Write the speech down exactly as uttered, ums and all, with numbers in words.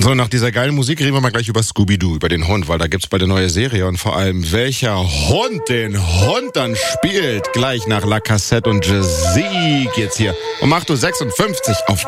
So, nach dieser geilen Musik reden wir mal gleich über Scooby-Doo, über den Hund, weil da gibt's bald eine neue Serie und vor allem, welcher Hund den Hund dann spielt, gleich nach La Cassette und Jazzy geht's hier um acht Uhr sechsundfünfzig auf